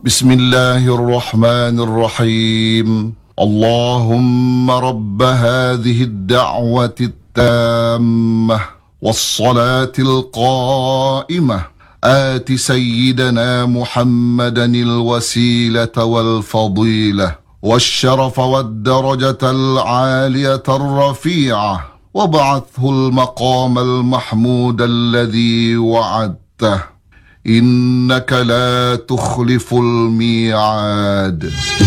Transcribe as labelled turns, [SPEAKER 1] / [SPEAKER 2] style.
[SPEAKER 1] بسم الله الرحمن الرحيم. اللهم رب هذه الدعوة التامة والصلاة القائمة آت سيدنا محمدا الوسيلة والفضيلة والشرف والدرجة العالية الرفيعة، وابعثه المقام المحمود الذي وعدته، إنك لا تخلف الميعاد.